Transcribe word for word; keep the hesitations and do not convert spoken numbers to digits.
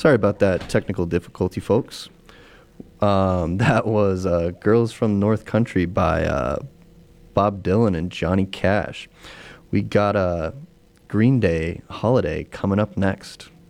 Sorry about that technical difficulty, folks. Um, that was uh, Girls from North Country by uh, Bob Dylan and Johnny Cash. We got a Green Day Holiday coming up next.